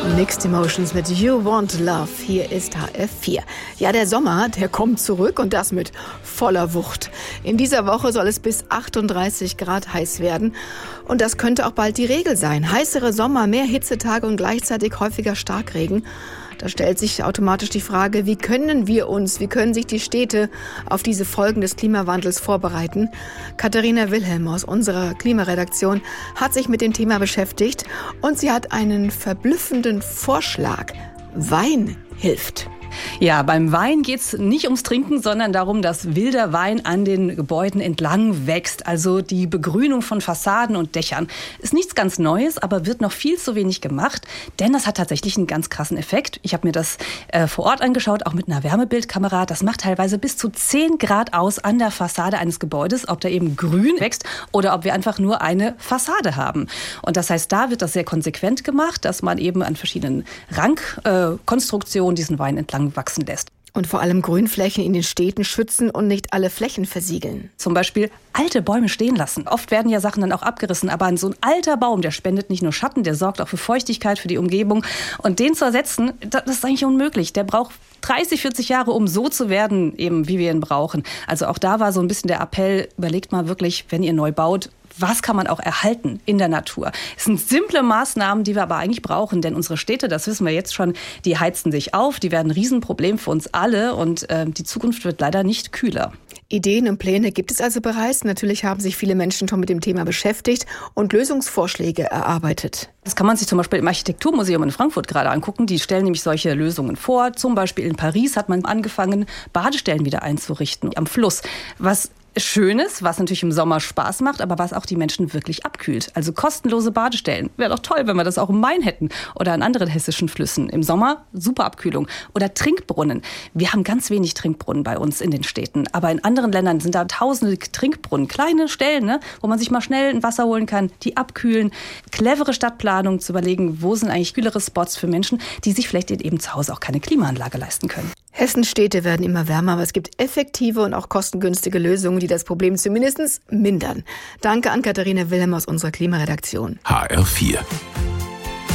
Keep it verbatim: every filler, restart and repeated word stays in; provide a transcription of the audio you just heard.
Mixed Emotions mit You Want Love. Hier ist H F vier. Ja, der Sommer, der kommt zurück und das mit voller Wucht. In dieser Woche soll es bis achtunddreißig Grad heiß werden. Und das könnte auch bald die Regel sein. Heißere Sommer, mehr Hitzetage und gleichzeitig häufiger Starkregen. Da stellt sich automatisch die Frage, wie können wir uns, wie können sich die Städte auf diese Folgen des Klimawandels vorbereiten? Katharina Wilhelm aus unserer Klimaredaktion hat sich mit dem Thema beschäftigt und sie hat einen verblüffenden Vorschlag. Wein hilft. Ja, beim Wein geht's nicht ums Trinken, sondern darum, dass wilder Wein an den Gebäuden entlang wächst. Also die Begrünung von Fassaden und Dächern ist nichts ganz Neues, aber wird noch viel zu wenig gemacht, denn das hat tatsächlich einen ganz krassen Effekt. Ich habe mir das äh, vor Ort angeschaut, auch mit einer Wärmebildkamera. Das macht teilweise bis zu zehn Grad aus an der Fassade eines Gebäudes, ob da eben grün wächst oder ob wir einfach nur eine Fassade haben. Und das heißt, da wird das sehr konsequent gemacht, dass man eben an verschiedenen Rankkonstruktionen äh, diesen Wein entlang wachsen lässt. Und vor allem Grünflächen in den Städten schützen und nicht alle Flächen versiegeln. Zum Beispiel alte Bäume stehen lassen. Oft werden ja Sachen dann auch abgerissen, aber so ein alter Baum, der spendet nicht nur Schatten, der sorgt auch für Feuchtigkeit, für die Umgebung. Und den zu ersetzen, das ist eigentlich unmöglich. Der braucht dreißig, vierzig Jahre, um so zu werden, eben wie wir ihn brauchen. Also auch da war so ein bisschen der Appell, überlegt mal wirklich, wenn ihr neu baut, was kann man auch erhalten in der Natur? Es sind simple Maßnahmen, die wir aber eigentlich brauchen, denn unsere Städte, das wissen wir jetzt schon, die heizen sich auf, die werden ein Riesenproblem für uns alle und äh, die Zukunft wird leider nicht kühler. Ideen und Pläne gibt es also bereits. Natürlich haben sich viele Menschen schon mit dem Thema beschäftigt und Lösungsvorschläge erarbeitet. Das kann man sich zum Beispiel im Architekturmuseum in Frankfurt gerade angucken. Die stellen nämlich solche Lösungen vor. Zum Beispiel in Paris hat man angefangen, Badestellen wieder einzurichten am Fluss. Was Schönes, was natürlich im Sommer Spaß macht, aber was auch die Menschen wirklich abkühlt. Also kostenlose Badestellen. Wäre doch toll, wenn wir das auch im Main hätten oder an anderen hessischen Flüssen. Im Sommer super Abkühlung. Oder Trinkbrunnen. Wir haben ganz wenig Trinkbrunnen bei uns in den Städten. Aber in anderen Ländern sind da tausende Trinkbrunnen. Kleine Stellen, ne, wo man sich mal schnell ein Wasser holen kann, die abkühlen. Clevere Stadtplanung zu überlegen, wo sind eigentlich kühlere Spots für Menschen, die sich vielleicht eben zu Hause auch keine Klimaanlage leisten können. Hessens Städte werden immer wärmer, aber es gibt effektive und auch kostengünstige Lösungen, die das Problem zumindest mindern. Danke an Katharina Wilhelm aus unserer Klimaredaktion. H R vier.